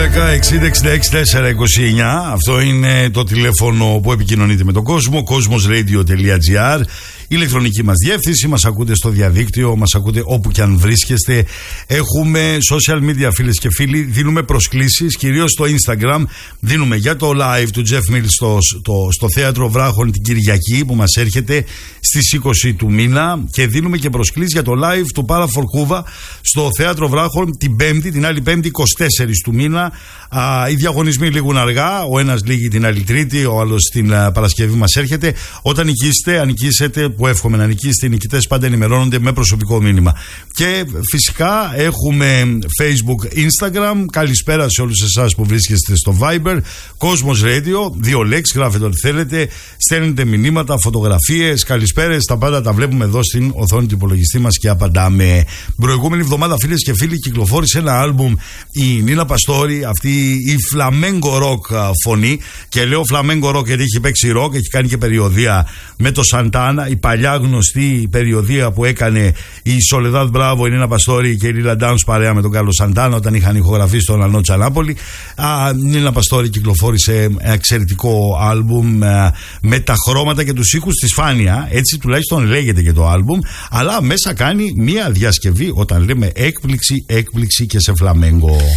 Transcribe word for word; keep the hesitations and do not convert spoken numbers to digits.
δέκα εξήντα εξήντα έξι τετρακόσια είκοσι εννιά. Αυτό είναι το τηλέφωνο που επικοινωνείτε με τον κόσμο. Cosmosradio.gr, ηλεκτρονική μας διεύθυνση. Μας ακούτε στο διαδίκτυο, μας ακούτε όπου και αν βρίσκεστε. Έχουμε social media, φίλες και φίλοι. Δίνουμε προσκλήσεις, κυρίως στο Instagram. Δίνουμε για το live του Jeff Mills στο, στο, στο Θέατρο Βράχων την Κυριακή που μας έρχεται στις είκοσι του μήνα. Και δίνουμε και προσκλήσεις για το live του Πάρα Φορκούβα στο Θέατρο Βράχων την Πέμπτη, την άλλη Πέμπτη είκοσι τέσσερις του μήνα. Α, οι διαγωνισμοί λήγουν αργά. Ο ένας λήγει την άλλη Τρίτη, ο άλλος την α, Παρασκευή μας έρχεται. Όταν νικήσετε, αν νικήσετε, που εύχομαι να νικήσετε, οι νικητές πάντα ενημερώνονται με προσωπικό μήνυμα. Και φυσικά έχουμε Facebook, Instagram. Καλησπέρα σε όλους εσάς που βρίσκεστε στο Viber. Cosmos Radio, δύο λέξεις, γράφετε ό,τι θέλετε. Στέλνετε μηνύματα, φωτογραφίες, καλησπέρες. Τα πάντα τα βλέπουμε εδώ στην οθόνη του υπολογιστή μας και απαντάμε. Προηγούμενη εβδομάδα, φίλες και φίλοι, κυκλοφόρησε ένα άλμπουμ η Νίνα Παστόρη, αυτή η φλαμέγκο ροκ φωνή. Και λέω φλαμέγκο ροκ γιατί έχει παίξει ροκ, έχει κάνει και περιοδεία με το Σαντάνα, η παλιά γνωστή περιοδεία που έκανε η Σολεδάδ Μπράβο, η Νίνα Παστόρη και η Λίλα Ντάουνς παρέα με τον Κάρλο Σαντάνα όταν είχαν ηχογραφεί στον Ανώτσα Νάπολη. Η Νίνα Παστόρη κυκλοφόρησε ένα εξαιρετικό άλμπουμ με τα χρώματα και τους ήχους της Φάνια, έτσι τουλάχιστον λέγεται και το άλμπουμ, αλλά μέσα κάνει μία διασκευή, όταν λέμε έκπληξη, έκπληξη και σε φλαμέγκο.